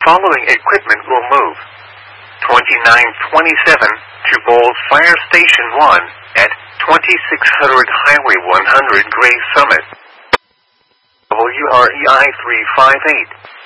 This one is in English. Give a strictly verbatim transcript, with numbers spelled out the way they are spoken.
following equipment will move. twenty-nine twenty-seven to Bowles Fire Station one at twenty-six hundred Highway one hundred Gray Summit. W R E I three five eight.